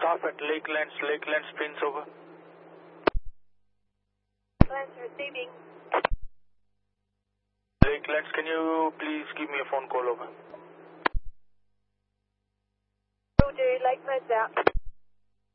off at Lakelands, Prince over. Lakelands receiving. Lakelands, can you please give me a phone call over? Roger, Lakelands out.